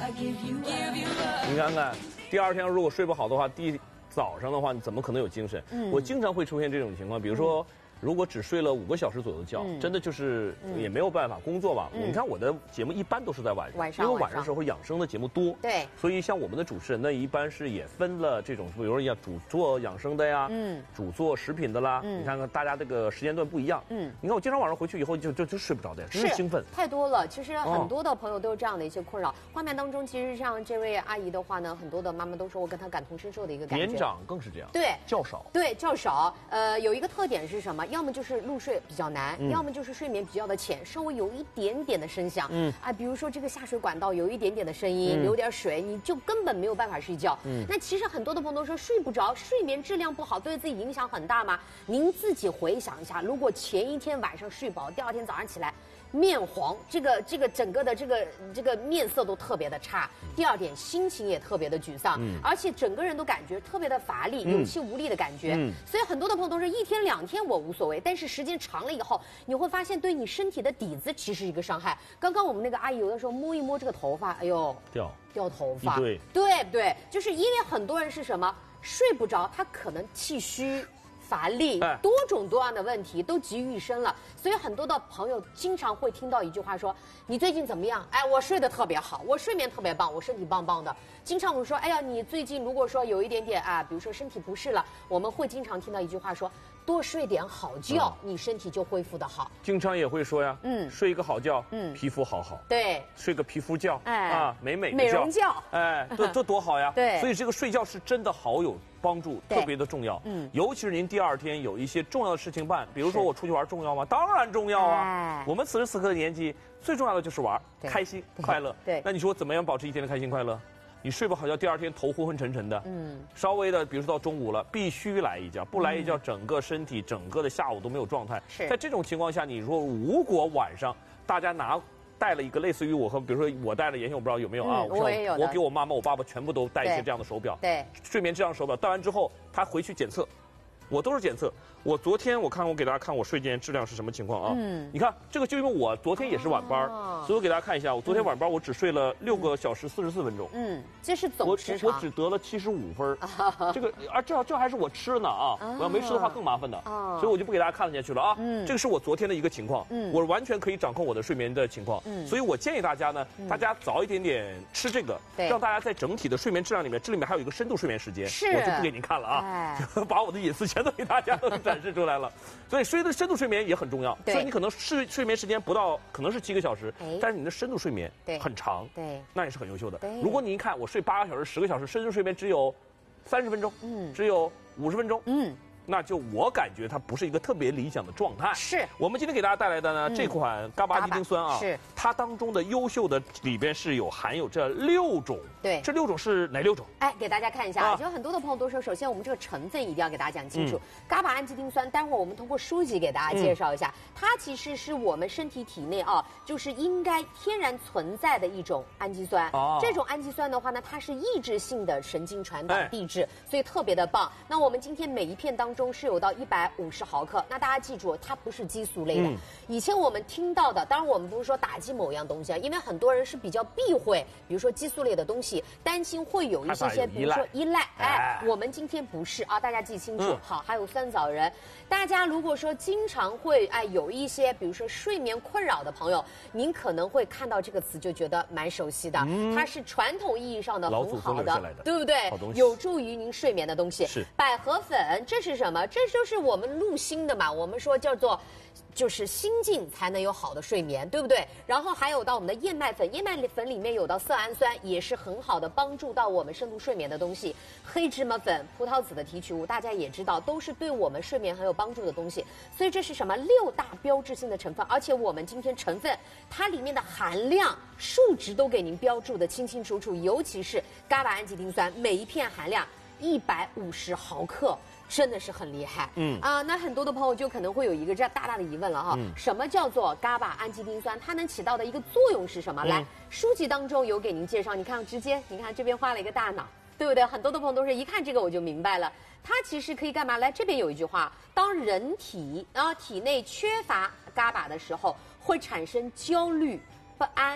你看看，第二天如果睡不好的话，早上的话，你怎么可能有精神？我经常会出现这种情况，比如说。如果只睡了5个小时左右的觉，真的就是也没有办法工作吧。你看我的节目一般都是在晚上，因为晚上时候养生的节目多。 对， 所以像我们的主持人呢，一般是也分了这种，比如说要主做养生的呀，主做食品的啦。你看看大家这个时间段不一样。你看我经常晚上回去以后就睡不着的，真是兴奋。 太多了，其实很多的朋友都有这样的一些困扰。画面当中，其实像这位阿姨的话呢，很多的妈妈都说我跟她感同身受的一个感觉。 年长更是这样。 对， 觉少。 对，觉少。有一个特点是什么？要么就是入睡比较难，要么就是睡眠比较的浅，稍微有一点点的声响，比如说这个下水管道有一点点的声音，流点水，你就根本没有办法睡觉。那其实很多的朋友都说睡不着，睡眠质量不好，对自己影响很大吗？您自己回想一下，如果前一天晚上睡饱，第二天早上起来面黄，这个整个的这个面色都特别的差，第二点心情也特别的沮丧，而且整个人都感觉特别的乏力，有气无力的感觉。所以很多的朋友都说1天2天我无所谓，但是时间长了以后，你会发现对你身体的底子其实是一个伤害。刚刚我们那个阿姨有的时候摸一摸这个头发，哎呦，掉头发，对不对？就是因为很多人是什么睡不着，他可能气虚。乏力，多种多样的问题都集于一身了，所以很多的朋友经常会听到一句话说：“你最近怎么样？”哎，我睡得特别好，我睡眠特别棒，我身体棒棒的。经常我们说：“哎呀，你最近如果说有一点点比如说身体不适了，我们会经常听到一句话说：多睡点好觉，你身体就恢复得好。” 经常也会说呀，睡一个好觉，皮肤好。 对， 睡个皮肤觉，美容觉， 这多好呀。 对， 所以这个睡觉是真的好有帮助，特别的重要。尤其是您第二天有一些重要的事情办，比如说我出去玩重要吗？当然重要啊。我们此时此刻的年纪，最重要的就是玩，开心快乐。 对， 那你说怎么样保持一天的开心快乐？你睡不好觉，第二天头昏昏沉沉的，稍微的，比如说到中午了，必须来一觉，不来一觉，整个身体整个的下午都没有状态。在这种情况下，你如果晚上大家带了一个类似于我和，比如说我戴了眼镜，我不知道有没有啊？ 我也有的。 我给我妈妈、我爸爸全部都戴一些这样的手表。 对， 睡眠质量手表戴完之后，他回去检测，我都是检测。我昨天我给大家看我睡眠质量是什么情况啊？你看这个就因为我昨天也是晚班，所以我给大家看一下，我昨天晚班我只睡了6个小时44分钟。 这是总时长。 我只得了75分，这个这还是我吃了呢啊！我要没吃的话更麻烦的，所以我就不给大家看下去了啊。这个是我昨天的一个情况，我完全可以掌控我的睡眠的情况，所以我建议大家呢，大家早一点点吃这个，让大家在整体的睡眠质量里面，这里面还有一个深度睡眠时间，我就不给您看了啊，把我的隐私全都给大家都展示出来了。所以深度睡眠也很重要，所以你可能睡眠时间不到，可能是7个小时，但是你的深度睡眠很长，那也是很优秀的。如果你一看我睡8个小时、10个小时，深度睡眠只有30分钟，只有50分钟，那就我感觉它不是一个特别理想的状态。 是我们今天给大家带来的呢，这款伽巴氨基丁酸啊， 是它当中的优秀的里边是含有这6种。 对， 这6种是哪6种？ 哎，给大家看一下，就很多的朋友都说，首先我们这个成分一定要给大家讲清楚。伽巴氨基丁酸，待会儿我们通过书籍给大家介绍一下，它其实是我们身体体内就是应该天然存在的一种氨基酸。这种氨基酸的话呢，它是抑制性的神经传导递质，所以特别的棒。那我们今天每一片当中是有到150毫克，那大家记住，它不是激素类的。以前我们听到的，当然我们不是说打击某样东西啊，因为很多人是比较避讳，比如说激素类的东西，担心会有一些比如说依赖。我们今天不是啊，大家记清楚。好，还有酸枣仁，大家如果说经常会有一些比如说睡眠困扰的朋友，您可能会看到这个词就觉得蛮熟悉的，它是传统意义上的很好的，对不对？有助于您睡眠的东西。是百合粉，这是什么？这就是我们入心的嘛，我们说叫做就是心静才能有好的睡眠，对不对？然后还有到我们的燕麦粉，燕麦粉里面有到色氨酸，也是很好的帮助到我们深度睡眠的东西。黑芝麻粉、葡萄籽的提取物，大家也知道都是对我们睡眠很有帮助的东西。所以这是什么？6大标志性的成分，而且我们今天成分它里面的含量数值都给您标注的清清楚楚，尤其是伽巴氨基丁酸，每一片含量150毫克。真的是很厉害，那很多的朋友就可能会有一个这样大大的疑问了哈，什么叫做伽巴氨基丁酸？它能起到的一个作用是什么？来，书籍当中有给您介绍，你看直接，你看这边画了一个大脑，对不对？很多的朋友都是一看这个我就明白了，它其实可以干嘛？来，这边有一句话，当人体体内缺乏伽巴的时候，会产生焦虑、不安、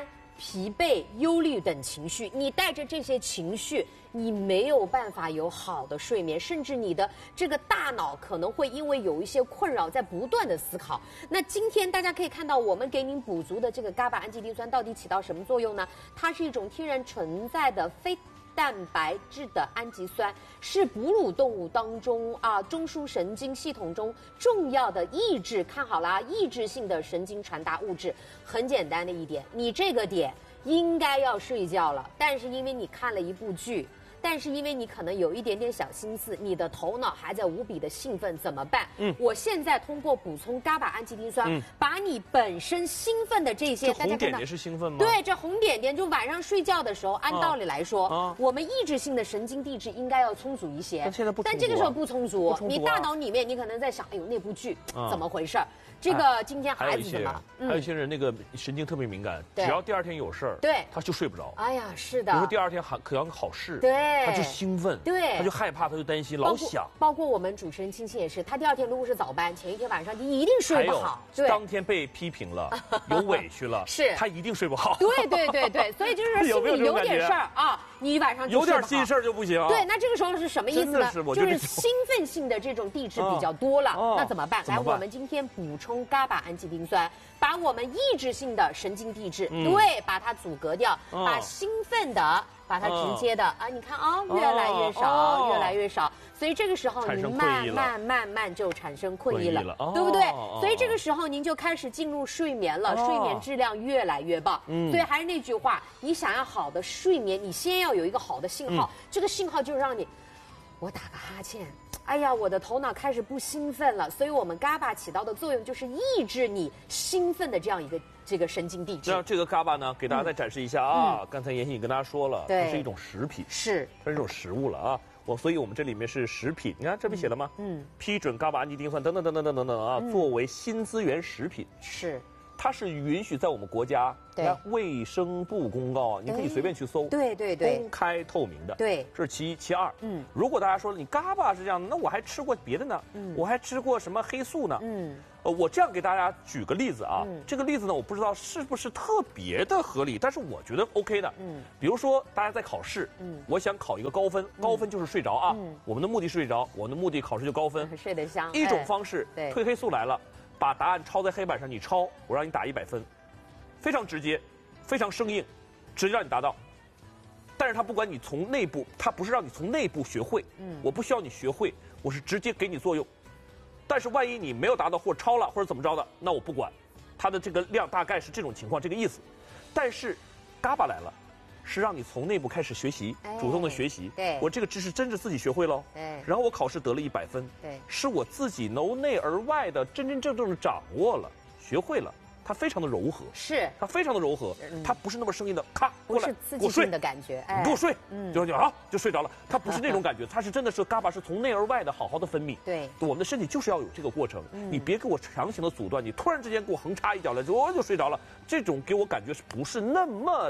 疲惫、忧虑等情绪，你带着这些情绪，你没有办法有好的睡眠，甚至你的这个大脑可能会因为有一些困扰，在不断的思考。那今天大家可以看到，我们给您补足的这个伽巴氨基丁酸到底起到什么作用呢？它是一种天然存在的非蛋白质的氨基酸，是哺乳动物当中中枢神经系统中重要的抑制，看好啦，抑制性的神经传达物质。很简单的一点，你这个点应该要睡觉了，但是因为你看了一部剧，但是因为你可能有一点点小心思，你的头脑还在无比的兴奋，怎么办？我现在通过补充伽巴氨基丁酸，把你本身兴奋的这些， 这红点点是兴奋吗？ 对，这红点点就晚上睡觉的时候，按道理来说，我们抑制性的神经递质应该要充足一些， 但现在不充足， 但这个时候不充足，你大脑里面你可能在想，哎呦那部剧怎么回事？这个今天孩子怎么？ 还有一些人那个神经特别敏感，只要第二天有事儿， 对， 他就睡不着。 哎呀，是的。 比如说第二天可能考试， 对， 他就兴奋， 对， 他就害怕，他就担心，老想。 包括我们主持人青青也是，他第二天如果是早班，前一天晚上你一定睡不好。 对，当天被批评了，有委屈了， 是， 他一定睡不好。 对，所以就是说心里有点事儿啊，你晚上就有点心事儿就不行。 对，那这个时候是什么意思呢？就是兴奋性的这种递质比较多了，那怎么办？来，我们今天补充伽巴氨基丁酸，把我们抑制性的神经递质，对，把它阻隔掉，把兴奋的，把它直接的你看越来越少，越来越少。所以这个时候你慢慢就产生困意了，对不对？所以这个时候您就开始进入睡眠了，睡眠质量越来越棒。所以还是那句话，你想要好的睡眠，你先要有一个好的信号，这个信号就让你，我打个哈欠，哎呀，我的头脑开始不兴奋了。所以我们伽巴起到的作用就是抑制你兴奋的这样一个这个神经递质。 那这个伽巴呢，给大家再展示一下啊。刚才妍希也跟大家说了，它是一种食品，它是一种食物了啊。所以我们这里面是食品，你看这边写了吗？批准伽巴氨基丁酸等等啊，作为新资源食品。 是。 它是允许在我们国家，卫生部公告啊，你可以随便去搜， 对， 公开透明的， 对， 这是其一。其二，如果大家说你伽巴是这样的，那我还吃过别的呢，我还吃过什么黑素呢？我这样给大家举个例子啊，这个例子呢，我不知道是不是特别的合理，但是我觉得 OK 的。比如说大家在考试，我想考一个高分，高分就是睡着啊，我们的目的是睡着，我们的目的考试就高分， 睡得香。 一种方式，褪黑素来了。把答案抄在黑板上，你抄，我让你打100分，非常直接，非常生硬，直接让你达到。但是他不管你从内部，他不是让你从内部学会，我不需要你学会，我是直接给你作用。但是万一你没有达到或者超了或者怎么着的，那我不管，它的这个量大概是这种情况，这个意思。但是伽巴来了，是让你从内部开始学习，主动的学习。 对， 我这个知识真是自己学会喽。 对， 然后我考试得了100分。 对， 是我自己由内而外的真正的掌握了，学会了。它非常的柔和， 是它非常的柔和，它不是那么生硬的，咔过来， 不是刺激性的感觉， 你给我睡，就睡着了。它不是那种感觉，它是真的是伽巴是从内而外的好好的分泌。 对， 我们的身体就是要有这个过程，你别给我强行的阻断，你突然之间给我横插一脚来，我就睡着了，这种给我感觉是不是那么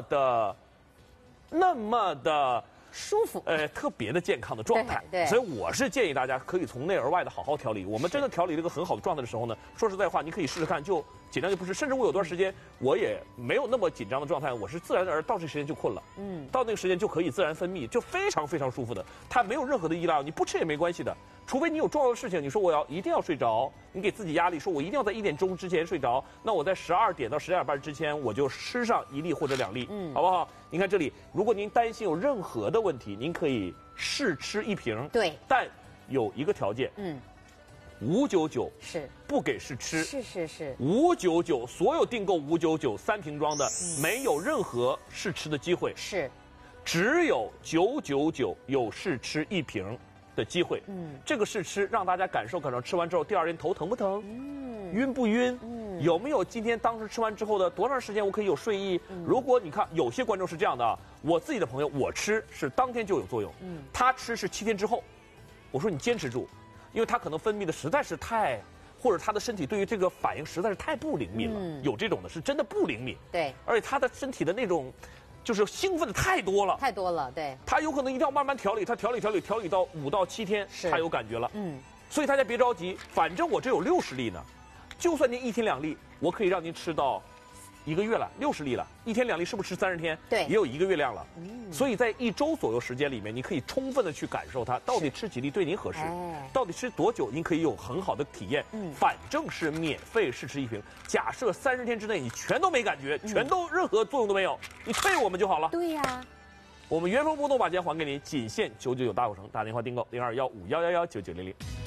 的舒服， 特别的健康的状态。 对， 所以我是建议大家可以从内而外的好好调理。我们真的调理这个很好的状态的时候呢，说实在话，你可以试试看，就紧张就不是。甚至我有段时间我也没有那么紧张的状态，我是自然而到这个时间就困了，到那个时间就可以自然分泌，就非常非常舒服的。它没有任何的依赖，你不吃也没关系的。除非你有重要的事情，你说我一定要睡着，你给自己压力，说我一定要在1点钟之前睡着，那我在12点到12点半之前我就吃上1粒或者2粒，好不好？您看这里，如果您担心有任何的问题，您可以试吃1瓶， 对， 但有一个条件，599 是不给试吃， 是 599，所有订购599 3瓶装的，没有任何试吃的机会， 是， 只有999有试吃1瓶的机会。这个试吃让大家感受吃完之后第二天头疼不疼，晕不晕，有没有今天当时吃完之后的多长时间我可以有睡意。如果你看有些观众是这样的啊，我自己的朋友我吃是当天就有作用，他吃是7天之后，我说你坚持住，因为他可能分泌的实在是太，或者他的身体对于这个反应实在是太不灵敏了，有这种的是真的不灵敏， 对， 而且他的身体的那种就是兴奋的太多了， 对， 他有可能一定要慢慢调理，他调理到5到7天，他有感觉了，所以大家别着急，反正我这有60粒呢，就算您1天2粒，我可以让您吃到 1个月了，60粒了，一天2粒，是不是吃30天？ 对， 也有1个月量了。所以在1周左右时间里面，你可以充分的去感受它到底吃几粒对您合适，到底吃多久您可以有很好的体验。反正是免费试吃1瓶。假设30天之内你全都没感觉，全都任何作用都没有，你退我们就好了。 对呀。 我们原封不动把钱还给您，仅限999大口城，打电话订购021511199900。